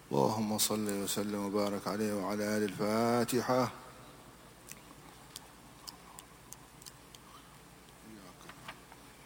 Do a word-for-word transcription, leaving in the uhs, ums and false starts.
اللهم صل وسلم وبارك عليه وعلى آل الفاتحة.